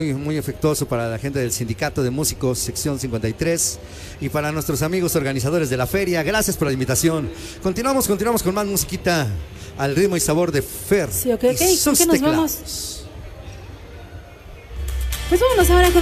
muy efectuoso para la gente del Sindicato de Músicos, sección 53, y para nuestros amigos organizadores de la feria. Gracias por la invitación. Continuamos con más musiquita al ritmo y sabor de Fer. Sí, ok. Y sus ¿Con qué nos teclados. vamos? Pues vámonos ahora con